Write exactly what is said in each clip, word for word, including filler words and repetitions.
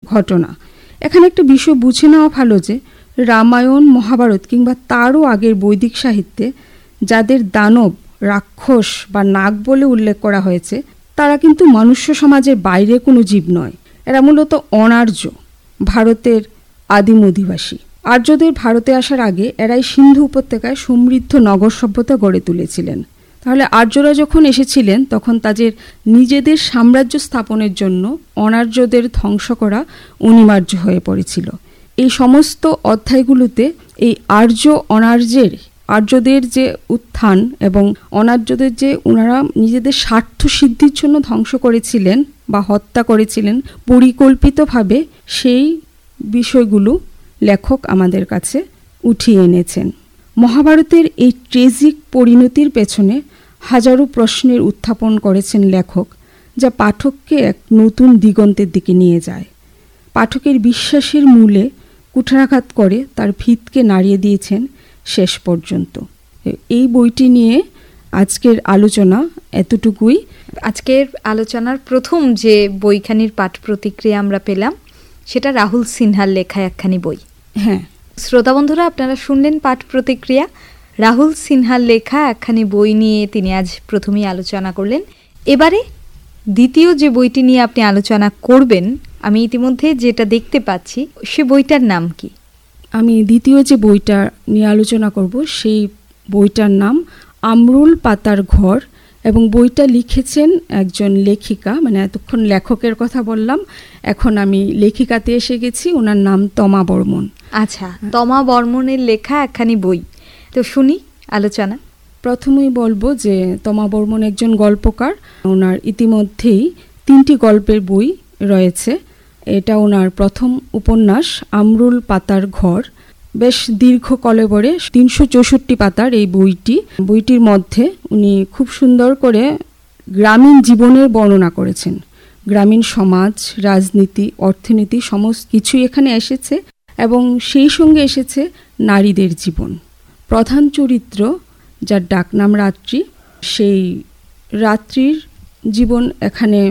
ঘটনা। এখানে একটা বিষয় বুঝে নেওয়া ভালো যে রামায়ণ, মহাভারত কিংবা তারও আগের বৈদিক সাহিত্যে যাদের দানব, রাক্ষস বা নাগ বলে উল্লেখ করা হয়েছে তারা কিন্তু মনুষ্য সমাজের বাইরে কোনো জীব নয়। এরা মূলত অনার্য, ভারতের আদিম অধিবাসী। আর্যদের ভারতে আসার আগে এরাই সিন্ধু উপত্যকায় সমৃদ্ধ নগর সভ্যতা গড়ে তুলেছিলেন। তাহলে আর্যরা যখন এসেছিলেন তখন তাদের নিজেদের সাম্রাজ্য স্থাপনের জন্য অনার্যদের ধ্বংস করা অনিবার্য হয়ে পড়েছিল। এই সমস্ত অধ্যায়গুলোতে এই আর্য অনার্যের আর্যদের যে উত্থান এবং অনার্যদের যে ওনারা নিজেদের স্বার্থ সিদ্ধির জন্য ধ্বংস করেছিলেন বা হত্যা করেছিলেন পরিকল্পিতভাবে, সেই বিষয়গুলো লেখক আমাদের কাছে উঠিয়ে এনেছেন। মহাভারতের এই ট্রেজিক পরিণতির পেছনে হাজারো প্রশ্নের উত্থাপন করেছেন লেখক, যা পাঠককে এক নতুন দিগন্তের দিকে নিয়ে যায়। পাঠকের বিশ্বাসের মূলে কুঠারাঘাত করে তার ভিতকে নাড়িয়ে দিয়েছেন শেষ পর্যন্ত। এই বইটি নিয়ে আজকের আলোচনা এতটুকুই। আজকের আলোচনার প্রথম যে বইখানির পাঠ প্রতিক্রিয়া আমরা পেলাম সেটা রাহুল সিনহার লেখা একখানি বই। হ্যাঁ শ্রোতা বন্ধুরা, আপনারা শুনলেন পাঠ প্রতিক্রিয়া। রাহুল সিনহার লেখা একখানি বই নিয়ে তিনি আজ প্রথমেই আলোচনা করলেন। এবারে দ্বিতীয় যে বইটি নিয়ে আপনি আলোচনা করবেন, আমি ইতিমধ্যে যেটা দেখতে পাচ্ছি, সে বইটার নাম কি? আমি দ্বিতীয় যে বইটা নিয়ে আলোচনা করব সেই বইটার নাম আমরুল পাতার ঘর, এবং বইটা লিখেছেন একজন লেখিকা। মানে এতক্ষণ লেখকের কথা বললাম, এখন আমি লেখিকাতে এসে গেছি। ওনার নাম তমা বর্মন। আচ্ছা, তমা বর্মনের লেখা একখানি বই, তো শুনি আলোচনা। প্রথমেই বলবো যে তমা বর্মন একজন গল্পকার। ওনার ইতিমধ্যেই তিনটি গল্পের বই রয়েছে। এটা ওনার প্রথম উপন্যাস আমরুল পাতার ঘর। বেশ দীর্ঘ কলেবরে তিনশো চৌষট্টি পাতার এই বইটি। বইটির মধ্যে উনি খুব সুন্দর করে গ্রামীণ জীবনের বর্ণনা করেছেন। গ্রামীণ সমাজ, রাজনীতি, অর্থনীতি সমস্ত কিছুই এখানে এসেছে, এবং সেই সঙ্গে এসেছে নারীদের জীবন। প্রধান চরিত্র, যার ডাকনাম রাত্রি, সেই রাত্রির জীবন এখানে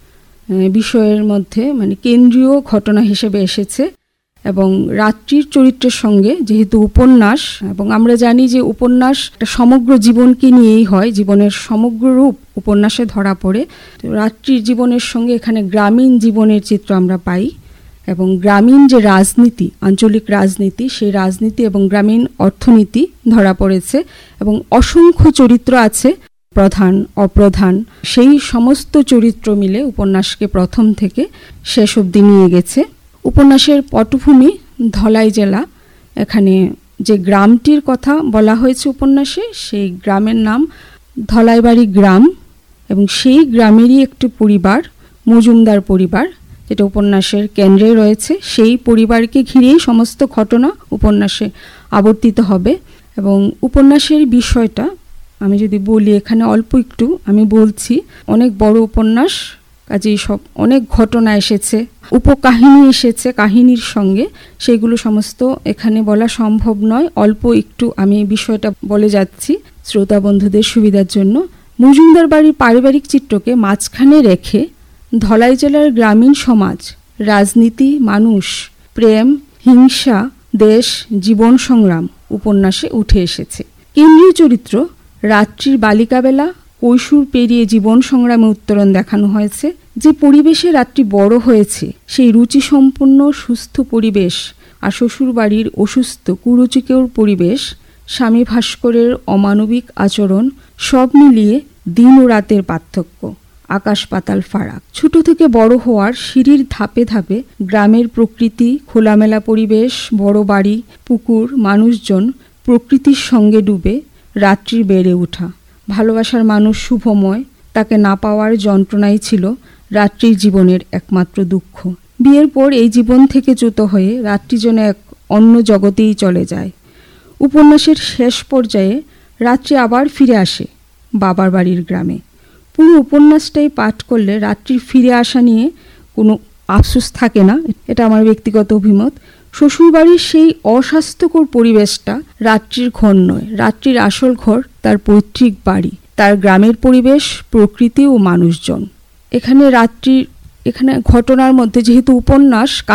বিষয়ের মধ্যে মানে কেন্দ্রীয় ঘটনা হিসেবে এসেছে। এবং রাত্রির চরিত্রের সঙ্গে যেহেতু উপন্যাস, এবং আমরা জানি যে উপন্যাস সমগ্র জীবনকে নিয়েই হয়, জীবনের সমগ্র রূপ উপন্যাসে ধরা পড়ে। তো রাত্রির জীবনের সঙ্গে এখানে গ্রামীণ জীবনের চিত্র আমরা পাই, এবং গ্রামীণ যে রাজনীতি, আঞ্চলিক রাজনীতি, সেই রাজনীতি এবং গ্রামীণ অর্থনীতি ধরা পড়েছে। এবং অসংখ্য চরিত্র আছে, প্রধান, অপ্রধান, সেই সমস্ত চরিত্র মিলে উপন্যাসকে প্রথম থেকে শেষ অবধি নিয়ে গেছে। উপন্যাসের পটভূমি ধলাই জেলা। এখানে যে গ্রামটির কথা বলা হয়েছে উপন্যাসে, সেই গ্রামের নাম ধলাইবাড়ি গ্রাম, এবং সেই গ্রামেরই একটি পরিবার, মজুমদার পরিবার, যেটা উপন্যাসের কেন্দ্রে রয়েছে। সেই পরিবারকে ঘিরেই সমস্ত ঘটনা উপন্যাসে আবর্তিত হবে। এবং উপন্যাসের বিষয়টা আমি যদি বলি, এখানে অল্প একটু আমি বলছি। অনেক বড় উপন্যাস, কাজেই সব অনেক ঘটনা এসেছে, উপকাহিনী এসেছে কাহিনীর সঙ্গে, সেগুলো সমস্ত এখানে বলা সম্ভব নয়। অল্প একটু আমি বিষয়টা বলে যাচ্ছি শ্রোতা বন্ধুদের সুবিধার জন্য। মজুমদার বাড়ির পারিবারিক চিত্রকে মাঝখানে রেখে ধলাই জেলার গ্রামীণ সমাজ, রাজনীতি, মানুষ, প্রেম, হিংসা, দেশ, জীবন সংগ্রাম উপন্যাসে উঠে এসেছে। কেন্দ্রীয় চরিত্র রাত্রির বালিকাবেলা, কৈশোর পেরিয়ে জীবন সংগ্রামে উত্তরণ দেখানো হয়েছে। যে পরিবেশে রাত্রি বড় হয়েছে, সেই রুচিসম্পন্ন সুস্থ পরিবেশ আর শ্বশুর বাড়ির অসুস্থ কুরুচিকর পরিবেশ, স্বামী ভাস্করের অমানবিক আচরণ, সব মিলিয়ে দিন ও রাতের পার্থক্য, আকাশ পাতাল ফারাক। ছোট থেকে বড় হওয়ার সিঁড়ির ধাপে ধাপে গ্রামের প্রকৃতি, খোলামেলা পরিবেশ, বড় বাড়ি, পুকুর, মানুষজন, প্রকৃতির সঙ্গে ডুবে রাত্রি বেড়ে ওঠা। ভালোবাসার মানুষ শুভময়, তাকে না পাওয়ার যন্ত্রণাই ছিল রাত্রির জীবনের একমাত্র দুঃখ। বিয়ের পর এই জীবন থেকে চ্যুত হয়ে রাত্রি যেন এক অন্য জগতেই চলে যায়। উপন্যাসের শেষ পর্যায়ে রাত্রি আবার ফিরে আসে বাবার বাড়ির গ্রামে। পুরো উপন্যাসটাই পাঠ করলে রাত্রির ফিরে আসা নিয়ে কোনো আফসোস থাকে না, এটা আমার ব্যক্তিগত অভিমত। শ্বশুরবাড়ির সেই অস্বাস্থ্যকর পরিবেশটা রাত্রির ঘর নয়, রাত্রির আসল ঘর তার পৈতৃক বাড়ি, তার গ্রামের পরিবেশ, প্রকৃতি ও মানুষজন। এখানে রাত্রির এখানে ঘটনার মধ্যে যেহেতু উপন্যাস